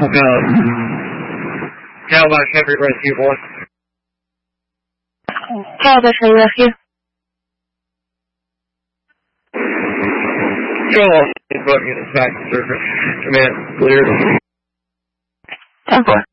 fuck up. Tell my Chevy Rescue, boy. Tell the Chevy Rescue. Go off, fucking back to surface. Command cleared. 10-4.